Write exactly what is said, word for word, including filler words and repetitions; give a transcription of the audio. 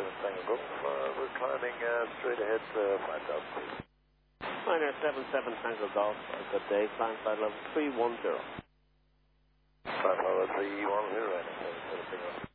seven Tango Golf, uh, we're climbing uh, straight ahead to five thousand feet. Niner seven seven Tango Golf, uh, good day, climb flight level three one zero. five level three one zero, and seven seven Tango.